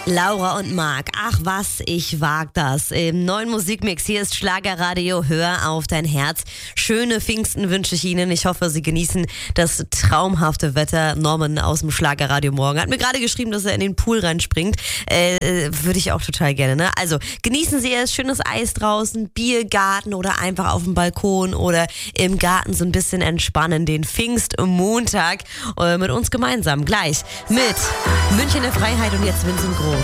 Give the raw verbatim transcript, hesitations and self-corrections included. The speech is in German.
Laura und Marc, ach was, ich wag das. Im neuen Musikmix, hier ist Schlagerradio, hör auf dein Herz. Schöne Pfingsten wünsche ich Ihnen. Ich hoffe, Sie genießen das traumhafte Wetter. Norman aus dem Schlagerradio morgen hat mir gerade geschrieben, dass er in den Pool reinspringt. Äh, würde ich auch total gerne, ne? Also, genießen Sie es, schönes Eis draußen, Biergarten oder einfach auf dem Balkon oder im Garten so ein bisschen entspannen. Den Pfingstmontag äh, mit uns gemeinsam. Gleich mit München der Freiheit und jetzt Vincent Groß.